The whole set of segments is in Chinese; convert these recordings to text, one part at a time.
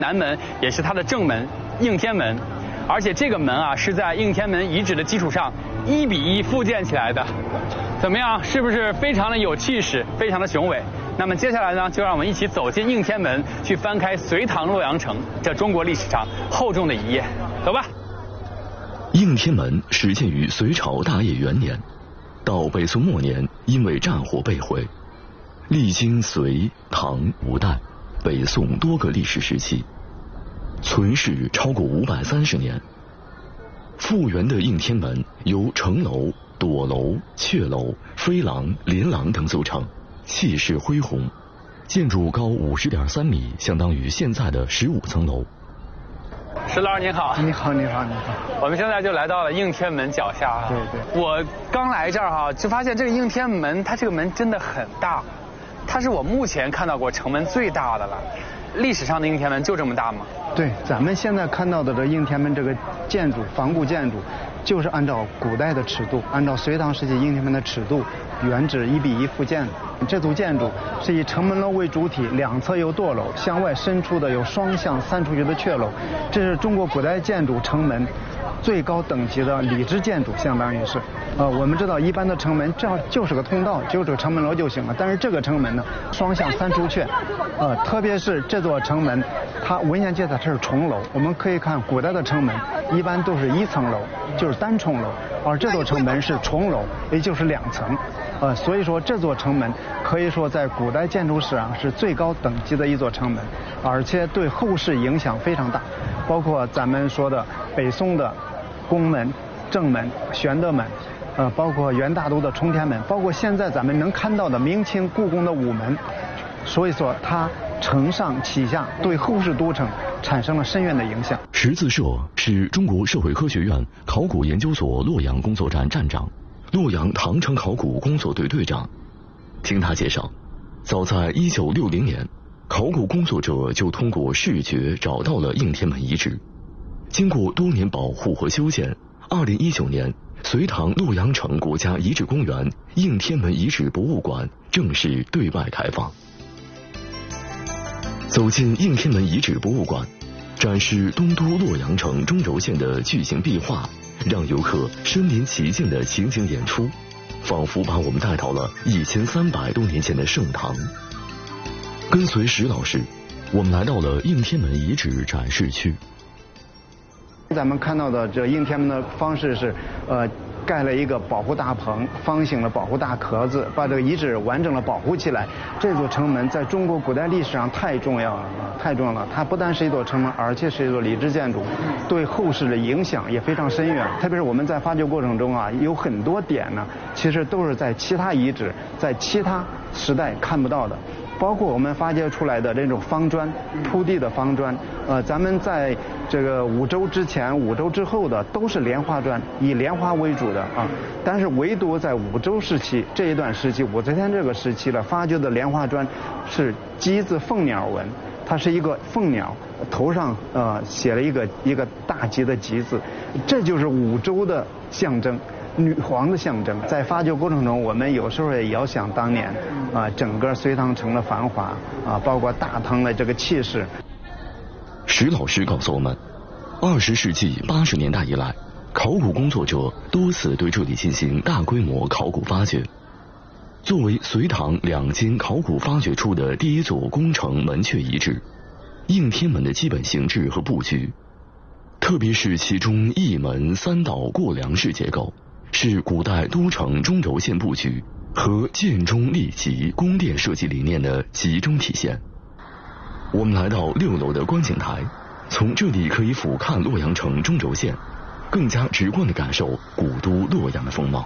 南门也是它的正门应天门，而且这个门啊是在应天门遗址的基础上1:1复建起来的。怎么样？是不是非常的有气势，非常的雄伟？那么接下来呢，就让我们一起走进应天门，去翻开隋唐洛阳城这中国历史上厚重的一页。走吧。 应天门始建于隋朝大业元年，到北宋末年因为战火被毁，历经隋、唐、五代、北宋多个历史时期，存世超过530年。复原的应天门由城楼、垛楼、阙楼、飞廊、连廊等组成，气势恢宏，建筑高50.3米，相当于现在的15层楼。 石老师您好。 你好，你好，你好。 我们现在就来到了应天门脚下啊。 对对。 我刚来这儿哈，就发现这个应天门，它这个门真的很大，它是我目前看到过城门最大的了。历史上的应天门就这么大吗？ 对，咱们现在看到的这应天门这个建筑，仿古建筑，就是按照古代的尺度，按照隋唐时期应天门的尺度，原址1:1复建的。这组建筑是以城门楼为主体，两侧有垛楼，向外伸出的有双向散出去的阙楼。这是中国古代建筑城门最高等级的礼制建筑，相当于是。我们知道一般的城门这样就是个通道，就是个城门楼就行了。但是这个城门呢，双向三出阙，特别是这座城门，它文献记载它是重楼。我们可以看古代的城门一般都是1层楼，就是单重楼，而这座城门是重楼，也就是2层。所以说这座城门可以说在古代建筑史上是最高等级的一座城门，而且对后世影响非常大，包括咱们说的北宋的宫门、正门、玄德门，包括元大都的冲天门，包括现在咱们能看到的明清故宫的午门。所以说它承上启下，对后世都城产生了深远的影响。 石自社是中国社会科学院考古研究所洛阳工作站站长，洛阳唐城考古工作队队长。听他介绍，早在1960年，考古工作者就通过视觉找到了应天门遗址。经过多年保护和修建，2019年，隋唐洛阳城国家遗址公园应天门遗址博物馆正式对外开放。走进应天门遗址博物馆，展示东都洛阳城中轴线的巨型壁画，让游客身临其境的情景演出，仿佛把我们带到了1300多年前的盛唐。跟随石老师，我们来到了应天门遗址展示区。 咱们看到的这应天门的方式是，盖了一个保护大棚，方形的保护大壳子，把这个遗址完整的保护起来。这座城门在中国古代历史上太重要了，太重要了。它不但是一座城门，而且是一座礼制建筑，对后世的影响也非常深远。特别是我们在发掘过程中啊，有很多点呢，其实都是在其他遗址、在其他时代看不到的。包括我们发掘出来的这种方砖，铺地的方砖，咱们在这个5周之前、5周之后的都是莲花砖，以莲花为主的啊。但是唯独在5周时期这一段时期，武则天这个时期了，发掘的莲花砖是鸡字凤鸟纹，它是一个凤鸟，头上写了一个大吉的吉字，这就是5周的象征。女皇的象征。在发掘过程中，我们有时候也遥想当年整个隋唐城的繁华包括大唐的这个气势。 石老师告诉我们，20世纪80年代以来，考古工作者多次对这里进行大规模考古发掘。作为隋唐2京考古发掘出的第一座宫城门阙遗址，应天门的基本形制和布局，特别是其中一门3道过梁式结构，是古代都城中轴线布局和建中立级宫殿设计理念的集中体现。我们来到6楼的观景台，从这里可以俯瞰洛阳城中轴线，更加直观地感受古都洛阳的风貌。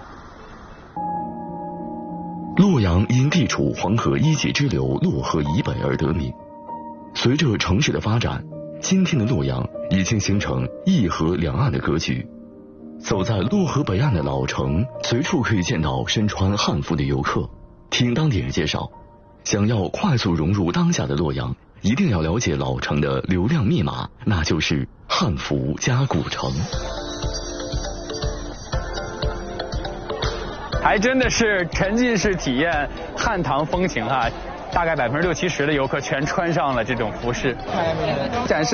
洛阳因地处黄河一级支流洛河以北而得名。随着城市的发展，今天的洛阳已经形成一河两岸的格局。走在洛河北岸的老城，随处可以见到身穿汉服的游客。听当地人介绍，想要快速融入当下的洛阳，一定要了解老城的流量密码，那就是汉服加古城。还真的是沉浸式体验汉唐风情啊！ 大概60%-70%的游客全穿上了这种服饰，展示